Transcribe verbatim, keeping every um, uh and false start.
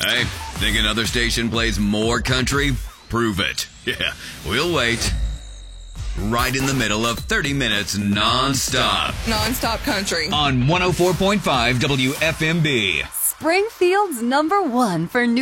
Hey, think another station plays more country? Prove it. Yeah, we'll wait. Right in the middle of thirty minutes non-stop. Non-stop country. On one oh four point five W F M B. Springfield's number one for new